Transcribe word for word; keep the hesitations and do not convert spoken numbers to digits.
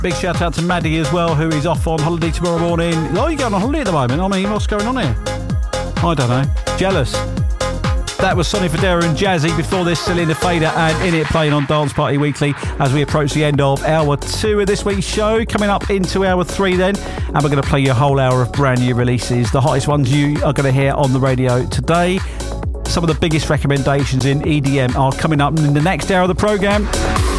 Big shout out to Maddie as well, who is off on holiday tomorrow morning. Oh, you're going on holiday at the moment? I mean, what's going on here? I don't know. Jealous. That was Sonny Fodera and Jazzy. Before this, Selena Fader and In It, playing on Dance Party Weekly as we approach the end of hour two of this week's show. Coming up into hour three then, and we're going to play you a whole hour of brand new releases, the hottest ones you are going to hear on the radio today. Some of the biggest recommendations in E D M are coming up in the next hour of the programme.